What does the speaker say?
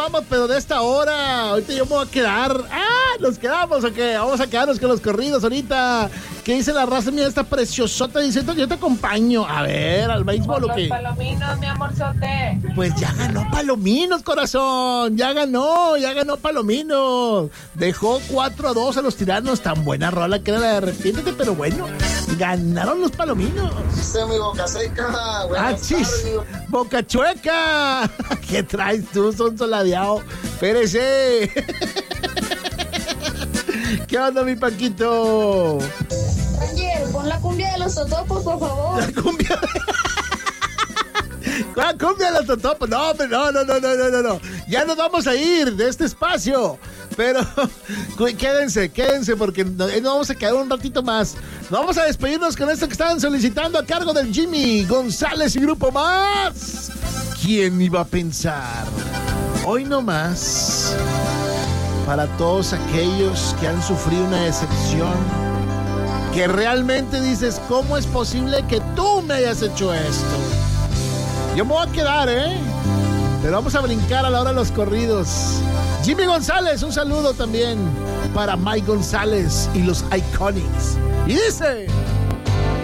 vamos, pero de esta hora. Ahorita yo me voy a quedar. ¿Nos quedamos o qué? Vamos a quedarnos con los corridos ahorita. ¿Qué dice la raza mía? Esta preciosota diciendo que yo te acompaño. A ver, al béisbol o qué. Los palominos, mi amorzote. Pues ya ganó Palominos, corazón. Ya ganó Palominos. Dejó 4-2 a los tiranos. Tan buena rola que era la de Arrepiéntete, pero bueno, ganaron los Palominos. Dice mi boca seca. Chis, boca chueca. ¿Qué traes tú, son soladeado? Espérese. ¿Qué onda, mi Paquito? Ranger, pon la cumbia de los totopos, por favor. La cumbia ¿Cuál cumbia de los totopos? No, hombre, no. Ya nos vamos a ir de este espacio. Pero quédense, porque nos vamos a quedar un ratito más. Vamos a despedirnos con esto que estaban solicitando a cargo del Jimmy González y Grupo Más. ¿Quién iba a pensar? Hoy no más. Para todos aquellos que han sufrido una decepción, que realmente dices, ¿cómo es posible que tú me hayas hecho esto? Yo me voy a quedar, pero vamos a brincar a la hora de los corridos. Jimmy González, un saludo también para Mike González y los Iconics. Y dice...